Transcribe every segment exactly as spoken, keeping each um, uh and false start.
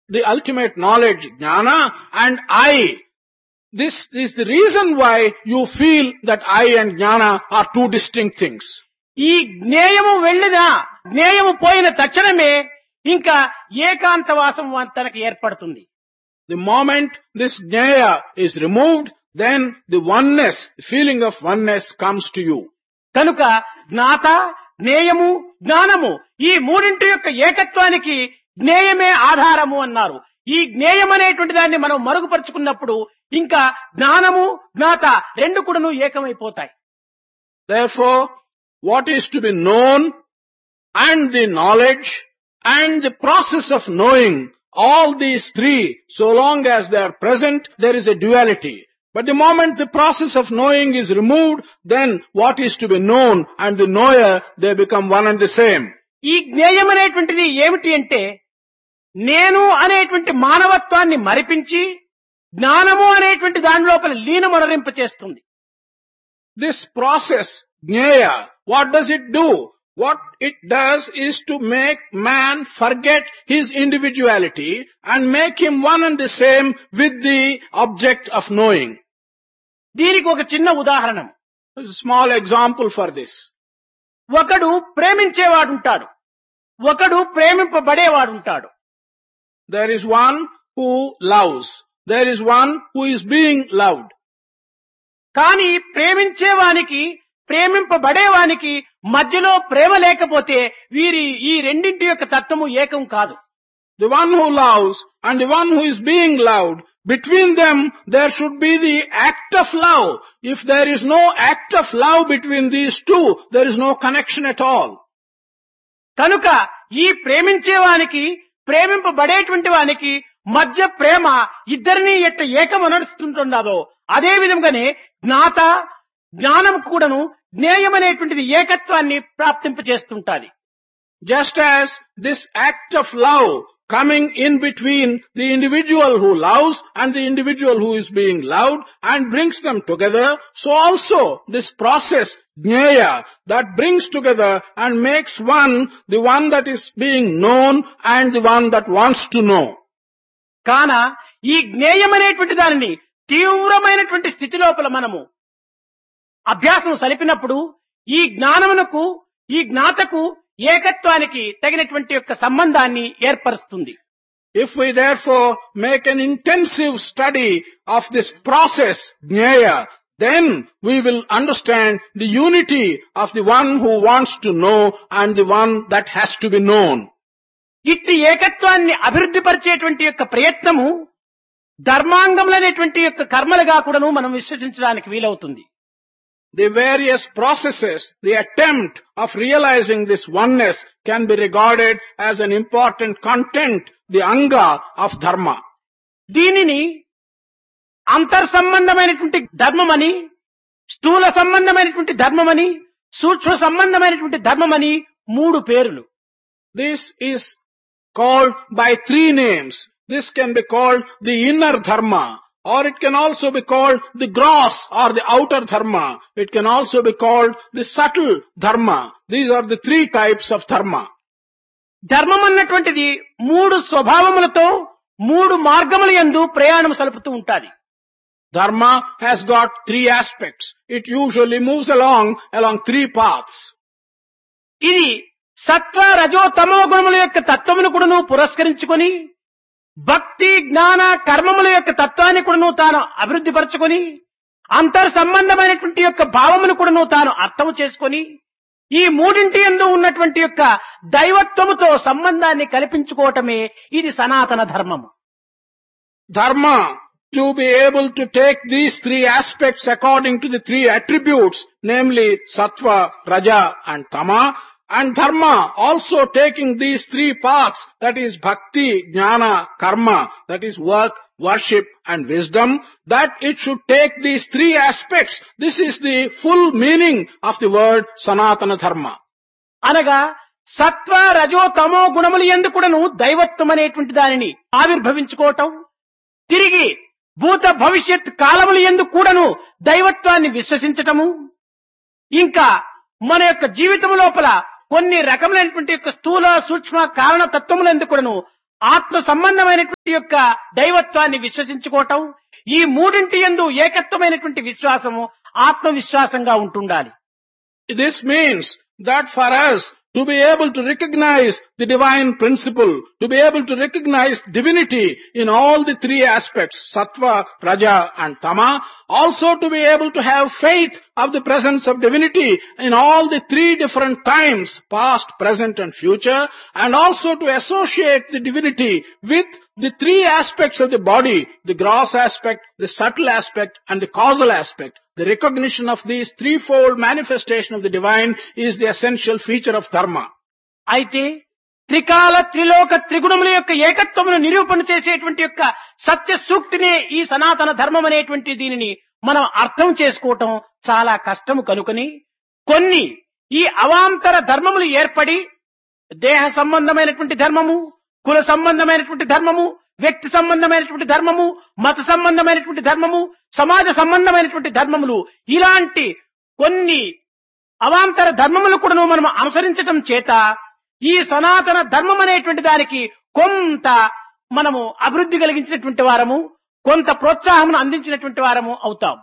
the ultimate knowledge, jnana, and I. This is the reason why you feel that I and jnana are two distinct things. ఈ జ్ఞేయము వెళ్ళిన జ్ఞేయము పోయిన తక్షణమే ఇంకా ఏకాంతవాసం తనకు ఏర్పడుతుంది. The moment this jnaya is removed, then the oneness, the feeling of oneness comes to you. కనుక జ్ఞాత, జ్ఞేయము, జ్ఞానము ఈ మూడింటి యొక్క ఏకత్వానికి జ్ఞేయమే ఆధారము అన్నారు. ఈ జ్ఞేయం అనేటువంటి దాన్ని మనం మరుగుపరుచుకున్నప్పుడు ఇంకా జ్ఞానము, జ్ఞాత రెండు కూడాను ఏకమైపోతాయి. Therefore, what is to be known and the knowledge and the process of knowing, all these three, so long as they are present, there is a duality. But the moment the process of knowing is removed, then what is to be known and the knower, they become one and the same. ఈ జ్ఞేయం అనేటువంటిది ఏమిటి అంటే, నేను అనేటువంటి మానవత్వాన్ని మరిపించి జ్ఞానము అనేటువంటి దాని లోపల లీనమొనరింప చేస్తుంది. This process, jnaya, what does it do? What it does is to make man forget his individuality and make him one and the same with the object of knowing. దీనికి ఒక చిన్న ఉదాహరణ. There's a small example for this. ఒకడు ప్రేమించేవాడుంటాడు, ఒకడు ప్రేమింపబడేవాడుంటాడు. There is one who loves. There is one who is being loved. కానీ ప్రేమించేవానికి ప్రేమింపబడేవానికి మధ్యలో ప్రేమ లేకపోతే వీరి ఈ రెండింటి యొక్క తత్వము ఏకం కాదు. The one who loves and the one who is being loved, between them there should be the act of love. If there is no act of love between these two, there is no connection at all. కనుక ఈ ప్రేమించేవానికి ప్రేమింపబడేటువంటి వానికి మధ్య ప్రేమ ఇద్దరిని ఎట్ట ఏకమనరుస్తుంటున్నదో అదే విధంగానే జ్ఞాత జ్ఞానం కూడాను జ్ఞేయమనేటువంటిది ఏకత్వాన్ని ప్రాప్తింపచేస్తుంటాది. Just as this act of love coming in between the individual who loves and the individual who is being loved and brings them together, so also this process, jnaya, that brings together and makes one, the one that is being known and the one that wants to know. కాన ఈ జ్ఞేయమనేటువంటి దానిని తీవ్రమైనటువంటి స్థితి లోపల మనము అభ్యాసం సలిపినప్పుడు ఈ జ్ఞానమునకు ఈ జ్ఞాతకు ఏకత్వానికి తగినటువంటి యొక్క సంబంధాన్ని ఏర్పరుస్తుంది. If we therefore make an intensive study of this process, jnaya, then we will understand the unity of the one who wants to know and the one that has to be known. ఇట్టి ఏకత్వాన్ని అభివృద్ధి పరిచేటువంటి యొక్క ప్రయత్నము ధర్మాంగములనేటువంటి యొక్క కర్మలుగా కూడాను మనం విశ్వసించడానికి వీలవుతుంది. The various processes, the attempt of realizing this oneness can be regarded as an important content, the anga of dharma. దీనిని అంతర్సంబంధమైనటువంటి ధర్మమని, స్థూల సంబంధమైనటువంటి ధర్మమని, సూక్ష్మ సంబంధమైనటువంటి ధర్మమని మూడు పేర్లు. This is called by three names. This can be called the inner dharma, or it can also be called the gross or the outer dharma. It can also be called the subtle dharma. These are the three types of dharma. ధర్మం అన్నటువంటిది మూడు స్వభావములతో మూడు మార్గముల యందు ప్రయాణం సలుపుతూ ఉంటాది. Dharma has got three aspects. It usually moves along along three paths. ఇది సత్వ రజో తమో గుణముల యొక్క తత్వమును కూడాను పురస్కరించుకొని భక్తి జ్ఞాన కర్మముల యొక్క తత్వాన్ని కూడాను తాను అభివృద్ధి పరచుకొని అంతర్ సంబంధమైనటువంటి యొక్క భావమును కూడాను తాను అర్థము చేసుకొని ఈ మూడింటి యందు ఉన్నటువంటి యొక్క దైవత్వముతో సంబంధాన్ని కల్పించుకోవటమే ఇది సనాతన ధర్మము. Dharma, to be able to take these three aspects according to the three attributes, namely sattva, raja and tama, and dharma also taking these three paths, that is bhakti, jnana, karma, that is work, worship and wisdom, that it should take these three aspects. This is the full meaning of the word sanatana dharma. అనగా సత్వ రజో తమో గుణముల యందు కూడాను దైవత్వం అనేటువంటి దానిని ఆవిర్భవించుకోవటం, తిరిగి భూత భవిష్యత్ కాలముల యందు కూడాను దైవత్వాన్ని విశ్వసించటము, ఇంకా మన యొక్క జీవితం లోపల కొన్ని రకములైనటువంటి యొక్క స్థూల సూక్ష్మ కారణ తత్వములందు కూడాను ఆత్మ సంబంధమైనటువంటి యొక్క దైవత్వాన్ని విశ్వసించుకోవటం, ఈ మూడింటి యందు ఏకత్వమైనటువంటి విశ్వాసము ఆత్మవిశ్వాసంగా ఉంటుండాలి. This means that for us to be able to recognize the divine principle, to be able to recognize divinity in all the three aspects, sattva, raja and tama, also to be able to have faith of the presence of divinity in all the three different times, past, present and future, and also to associate the divinity with the three aspects of the body, the gross aspect, the subtle aspect and the causal aspect. The recognition of these threefold manifestation of the divine is the essential feature of dharma. అయితే త్రికాల త్రిలోక త్రిగుణముల యొక్క ఏకత్వమును నిరూపణ చేసేటువంటి యొక్క సత్య సూక్తినే ఈ సనాతన ధర్మం అనేటువంటి దీనిని మనం అర్థం చేసుకోవటం చాలా కష్టము కనుకొని కొన్ని ఈ అవాంతర ధర్మములు ఏర్పడి దేహ సంబంధమైనటువంటి ధర్మము, కుల సంబంధమైనటువంటి ధర్మము, వ్యక్తి సంబంధమైనటువంటి ధర్మము, మత సంబంధమైనటువంటి ధర్మము, సమాజ సంబంధమైనటువంటి ధర్మములు, ఇలాంటి కొన్ని అవాంతర ధర్మములు కూడా మనం అనుసరించటం చేత ఈ సనాతన ధర్మం అనేటువంటి దానికి కొంత మనము అభివృద్ధి కలిగించినటువంటి వారము, కొంత ప్రోత్సాహమును అందించినటువంటి వారము అవుతాం.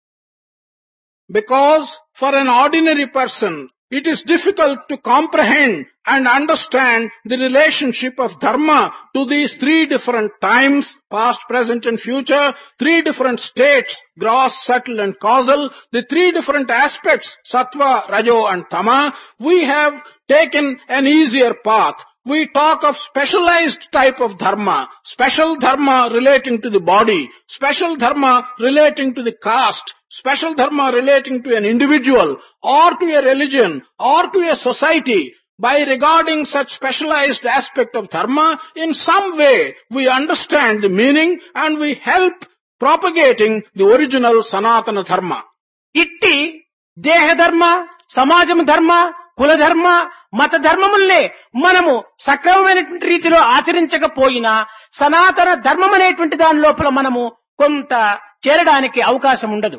Because for an ordinary person, it is difficult to comprehend and understand the relationship of dharma to these three different times, past, present and future, three different states, gross, subtle and causal, the three different aspects, sattva, rajo and tama. We have taken an easier path. We talk of specialized type of dharma, special dharma relating to the body, special dharma relating to the caste, special dharma relating to an individual or to a religion or to a society. By regarding such specialized aspect of dharma, in some way we understand the meaning and we help propagating the original Sanatana Dharma. ఇట్టి దేహ ధర్మ, సమాజం ధర్మ, కుల ధర్మ, మత ధర్మములనే మనము సక్రమమైనటువంటి రీతిలో ఆచరించకపోయినా సనాతన ధర్మం అనేటువంటి దాని లోపల మనము కొంత చేరడానికి అవకాశం ఉండదు.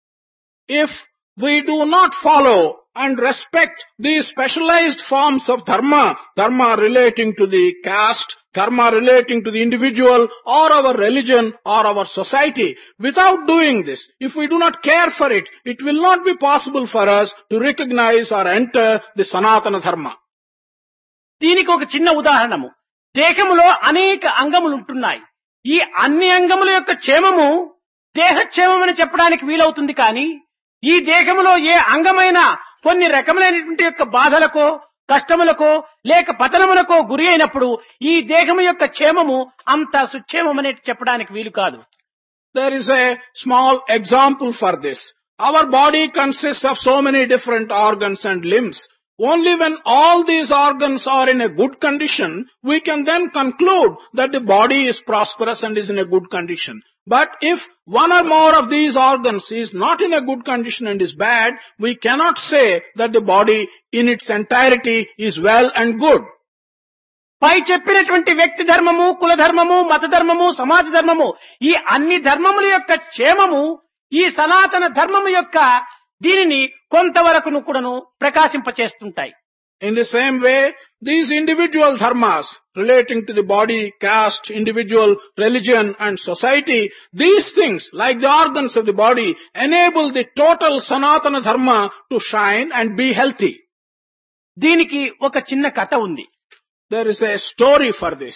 If we do not follow and respect these specialized forms of dharma, dharma relating to the caste, dharma relating to the individual or our religion or our society, without doing this, if we do not care for it, it will not be possible for us to recognize or enter the Sanatana Dharma. దీనికి ఒక చిన్న ఉదాహరణము. దేహములో అనేక అంగములు ఉంటున్నాయి. ఈ అన్ని అంగముల యొక్క క్షేమము దేహక్షేమమని చెప్పడానికి వీలవుతుంది. కానీ ఈ దేహములో ఏ అంగమైనా కొన్ని రకములైనటువంటి యొక్క బాధలకో, కష్టములకో లేక పతనములకో గురి అయినప్పుడు ఈ దేహము యొక్క క్షేమము అంత సుక్షేమమని చెప్పడానికి వీలు కాదు. There is a small example for this. Our body consists of so many different organs and limbs. Only when all these organs are in a good condition, we can then conclude that the body is prosperous and is in a good condition. But if one or more of these organs is not in a good condition and is bad, we cannot say that the body in its entirety is well and good. పై చెప్పినటువంటి వ్యక్తి ధర్మము, కుల ధర్మము, మత ధర్మము, సమాజ ధర్మము, ఈ అన్ని ధర్మముల యొక్క క్షేమము ఈ సనాతన ధర్మము యొక్క దీనిని కొంతవరకును కూడాను ప్రకాశింపచేస్తుంటాయి. In the same way, these individual dharmas relating to the body, caste, individual, religion and society, these things like the organs of the body enable the total Sanatana Dharma to shine and be healthy. దీనికి ఒక చిన్న కథ ఉంది. There is a story for this.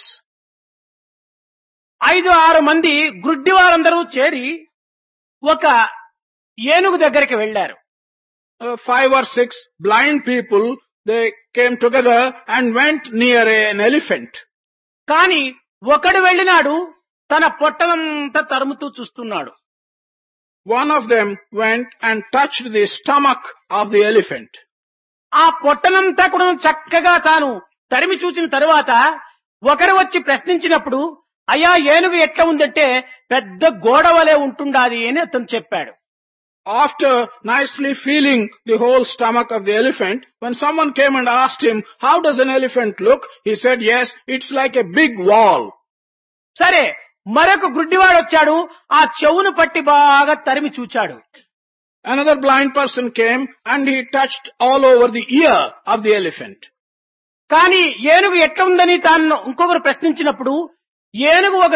ఐదు ఆరు మంది గుడ్డి వారందరూ చేరి ఒక ఏనుగు దగ్గరికి వెళ్లారు. Uh, five or six blind people, they came together and went near a, an elephant. కానీ ఒకడు వెళ్ళినాడు, తన పొట్టనంతా తరుముతూ చూస్తున్నాడు. One of them went and touched the stomach of the elephant. ఆ పొట్టనంతా కూడా చక్కగా తాను తరిమి చూసిన తరువాత ఒకరు వచ్చి ప్రశ్నించినప్పుడు, అయ్యా ఏనుగు ఎట్లా ఉందంటే పెద్ద గోడ వలె ఉంటుండాది అని అతను చెప్పాడు. After nicely feeling the whole stomach of the elephant, when someone came and asked him, how does an elephant look? He said, yes, it's like a big wall. సరే, మరొక గుడ్డివాడు వచ్చాడు, ఆ చెవును పట్టి బాగా తరిమి చూచాడు. Another blind person came and he touched all over the ear of the elephant. కానీ ఏనుగు ఎట్లా ఉందని తాను ఇంకొకరు ప్రశ్నించినప్పుడు ఏనుగు ఒక